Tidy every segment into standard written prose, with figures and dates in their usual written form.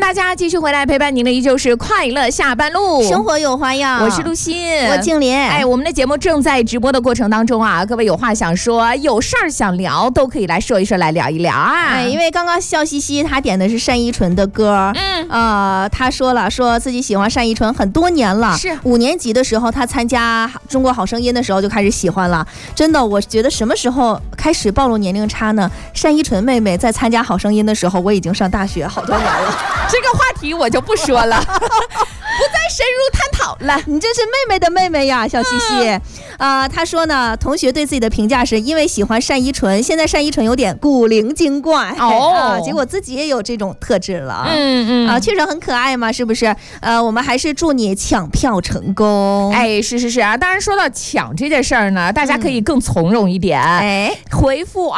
大家继续回来陪伴您的依旧是快乐下班路， 生活有花样。 我是陆欣， 我静莲。 我们的节目正在直播的过程当中啊，各位有话想说，有事儿想聊，都可以来说一说，来聊一聊啊。 因为刚刚笑嘻嘻他点的是单依纯的歌，他说自己喜欢单依纯很多年了， 是 5年级的时候他参加中国好声音的时候就开始喜欢了。真的，我觉得什么时候开始暴露年龄差呢？单依纯妹妹在参加好声音的时候，我已经上大学好多年了。 这个话题我就不说了，不再深入探讨了。 你这是妹妹的妹妹呀，笑嘻嘻。他说呢，同学对自己的评价是因为喜欢单依纯，现在单依纯有点古灵精怪结果自己也有这种特质了。确实很可爱嘛，是不是？我们还是祝你抢票成功。 是啊，当然说到抢这件事儿呢，大家可以更从容一点。回复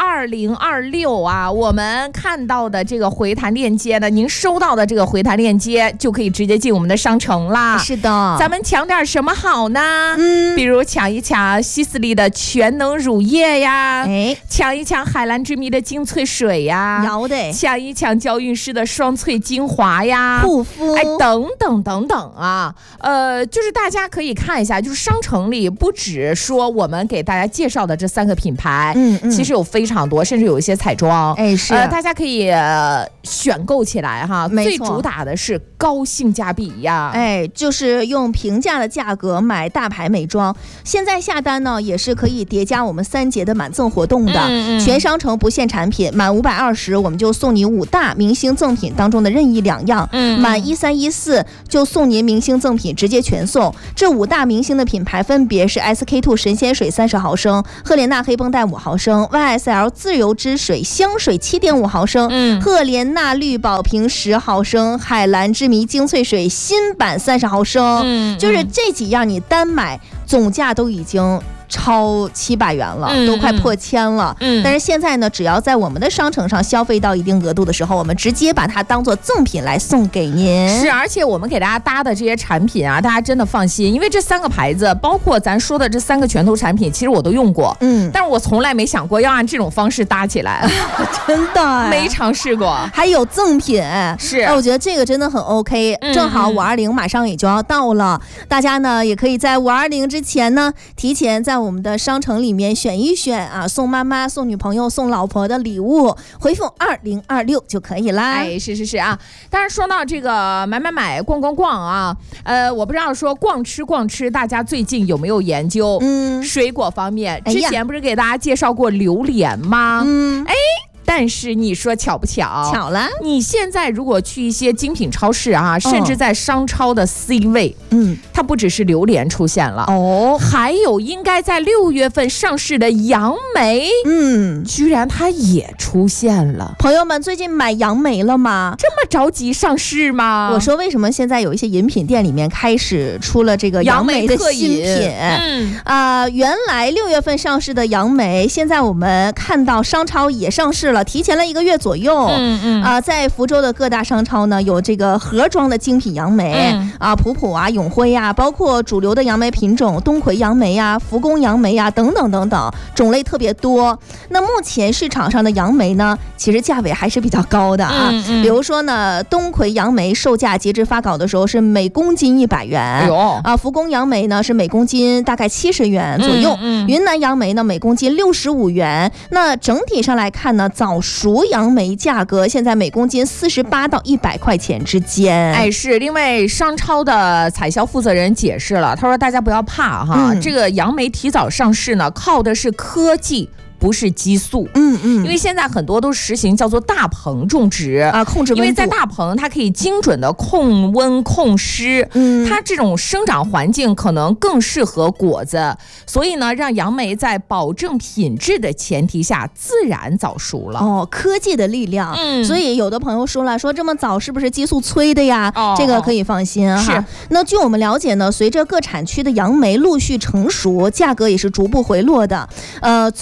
2026啊，我们看到的这个回弹链接呢，您收到的这个回弹链接就可以直接进我们的商城啦。 是的， 咱们抢点什么好呢？比如抢一抢希思丽的全能乳液呀，抢一抢海蓝之谜的精粹水呀，抢一抢娇韵诗的双萃精华呀， 护肤， 等等等等啊。就是大家可以看一下，就是商城里不只说我们给大家介绍的这3个品牌，其实有非常多，甚至有一些彩妆， 是大家可以选购起来哈。最主打的是高性价比呀， 就是用平价的价格买大牌美妆。现在下单呢也是可以叠加我们3节的满赠活动的，全商城不限产品，满520我们就送你5大明星赠品当中的任意2样，满1314就送您明星赠品直接全送。这5大明星的品牌分别是 SK2 神仙水30毫升，赫莲娜黑绷带5毫升， YSL 自由之水香水 7.5毫升，赫莲娜绿宝瓶10毫升，海蓝之谜精粹水新版30毫升，就是这几样你单买总价都已经超700元了，都快破1000了。但是现在呢，只要在我们的商城上消费到一定额度的时候，我们直接把它当做赠品来送给您。 是，而且我们给大家搭的这些产品啊，大家真的放心，因为这3个牌子，包括咱说的这3个拳头产品，其实我都用过，但是我从来没想过要按这种方式搭起来， 真的没尝试过。 还有赠品， 是， 我觉得这个真的很 OK。正好520马上也就要到了，大家呢也可以在520之前呢，提前在我们的商城里面选一选啊，送妈妈、送女朋友、送老婆的礼物，回复2026就可以啦。 是啊。当然说到这个买、逛啊，我不知道说逛吃，大家最近有没有研究？水果方面，之前不是给大家介绍过榴莲吗？但是你说巧不巧？ 巧了！你现在如果去一些精品超市啊，甚至在商超的 C 位，它不只是榴莲出现了还有应该在6月份上市的杨梅，居然它也出现了。 朋友们，最近买杨梅了吗？ 这么着急上市吗？ 我说为什么现在有一些饮品店里面开始出了这个杨梅的新品？原来6月份上市的杨梅，现在我们看到商超也上市了。提前了1个月左右，在福州的各大商超呢，有这个盒装的精品杨梅，普普啊、永辉啊，包括主流的杨梅品种东魁杨梅啊、福宫杨梅啊等等等等，种类特别多。那目前市场上的杨梅呢，其实价位还是比较高的啊。比如说呢，东魁杨梅售价截至发稿的时候是每公斤100元，福宫杨梅呢是每公斤大概70元左右，云南杨梅呢每公斤65元。那整体上来看呢，早熟杨梅价格现在每公斤48到100块钱之间。 是，另外商超的采销负责人解释了，他说大家不要怕哈，这个杨梅提早上市呢，靠的是科技，不是激素。因为现在很多都实行叫做大棚种植控制温度， 因为在大棚它可以精准的控温控湿，它这种生长环境可能更适合果子，所以呢，让杨梅在保证品质的前提下自然早熟了。 科技的力量。所以有的朋友说了，说这么早是不是激素催的呀？这个可以放心哈。那据我们了解呢，随着各产区的杨梅陆续成熟，价格也是逐步回落的。综合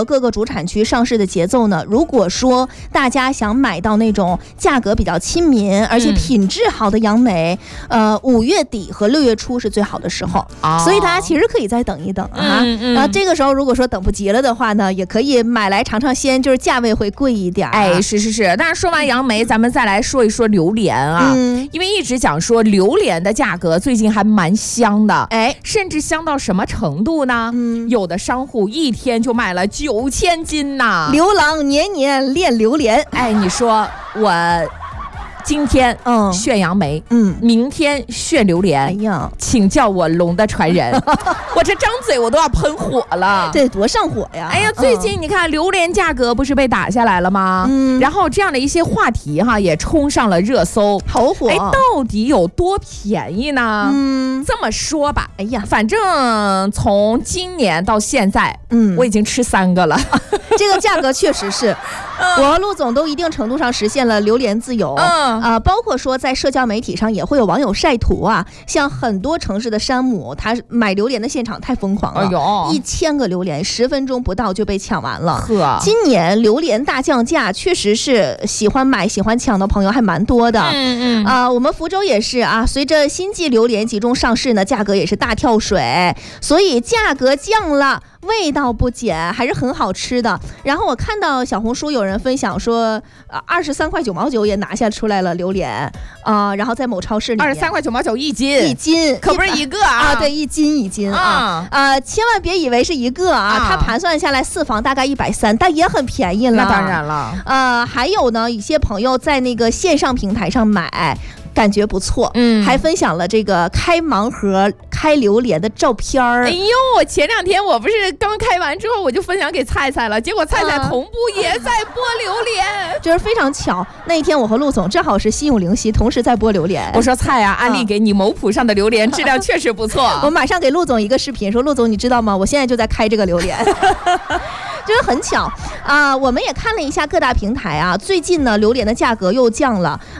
各个主产区上市的节奏呢，如果说大家想买到那种价格比较亲民而且品质好的杨梅，5月底和6月初是最好的时候，所以大家其实可以再等一等啊。然后这个时候如果说等不及了的话呢，也可以买来尝尝鲜，就是价位会贵一点。 哎，是。但是说完杨梅，咱们再来说一说榴莲啊，因为一直讲说榴莲的价格最近还蛮香的，哎，甚至香到什么程度呢？有的商户一天就卖了9000斤呐！ 刘郎年年恋榴莲， 哎，你说我今天炫杨梅，明天炫榴莲，哎呀，请叫我龙的传人，我这张嘴我都要喷火了， 这多上火呀！ 哎呀，最近你看榴莲价格不是被打下来了吗？然后这样的一些话题哈也冲上了热搜， 好火！ 哎，到底有多便宜呢？这么说吧，哎呀，反正从今年到现在，我已经吃3个了， 这个价格确实是，我和陆总都一定程度上实现了榴莲自由。包括说在社交媒体上也会有网友晒图啊，像很多城市的山姆，他买榴莲的现场太疯狂了，1000个榴莲10分钟不到就被抢完了。今年榴莲大降价，确实是喜欢买喜欢抢的朋友还蛮多的。我们福州也是啊，随着新季榴莲集中上市呢，价格也是大跳水，所以价格降了，味道不减，还是很好吃的。然后我看到小红书有人分享说，23块9毛9也拿下出来了榴莲然后在某超市里面 23块9毛9一斤，可不是一个啊， 对，一斤啊，千万别以为是一个啊，它盘算下来4房大概130，但也很便宜了。 那当然了， 还有呢，一些朋友在那个线上平台上买，感觉不错，还分享了这个开盲盒开榴莲的照片儿。 哎呦，前2天我不是刚开完之后我就分享给菜菜了，结果菜菜同步也在剥榴莲， 就是非常巧，那一天我和陆总正好是心有灵犀，同时在剥榴莲。 我说菜啊，安利给你某普上的榴莲质量确实不错。 我马上给陆总一个视频，说陆总你知道吗？我现在就在开这个榴莲。就是很巧我们也看了一下各大平台啊，最近呢榴莲的价格又降了